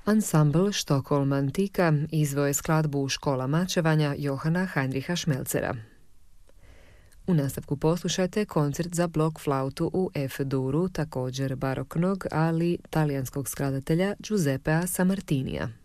Ansambl Stockholm Antika izveo je skladbu Škola mačevanja Johana Heinricha Schmelzera. U nastavku poslušajte koncert za blok flautu u F-duru, također baroknog, ali talijanskog skladatelja Giuseppea Sammartinija.